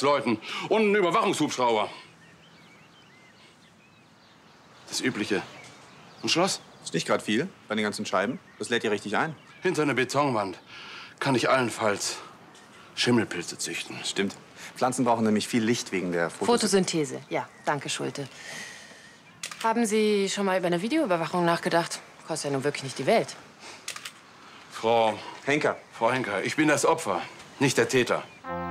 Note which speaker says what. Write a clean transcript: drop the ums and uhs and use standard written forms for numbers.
Speaker 1: Sicherheitsleuten und einen Überwachungshubschrauber. Das Übliche. Ein Schloss?
Speaker 2: Ist nicht gerade viel bei den ganzen Scheiben. Das lädt ja richtig ein.
Speaker 1: Hinter einer Betonwand kann ich allenfalls Schimmelpilze züchten.
Speaker 2: Stimmt. Pflanzen brauchen nämlich viel Licht wegen der
Speaker 3: Photosynthese. Ja, danke, Schulte. Haben Sie schon mal über eine Videoüberwachung nachgedacht? Kostet ja nun wirklich nicht die Welt.
Speaker 1: Frau
Speaker 2: Henker.
Speaker 1: Henker, ich bin das Opfer, nicht der Täter.